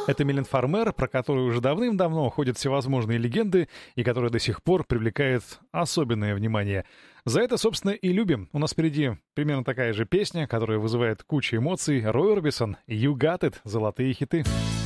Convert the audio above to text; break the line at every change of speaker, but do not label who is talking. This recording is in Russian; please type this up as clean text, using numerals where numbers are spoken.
Это Милен Фармер, про которую уже давным-давно ходят всевозможные легенды и которая до сих пор привлекает особенное внимание. За это, собственно, и любим. У нас впереди примерно такая же песня, которая вызывает кучу эмоций. Рой Орбисон, «You Got It», золотые хиты.